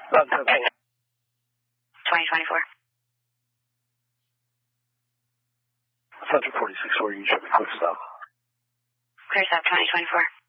Mountain 10. 2024. Center 46, where you should be quick stop. Clear stop 2024.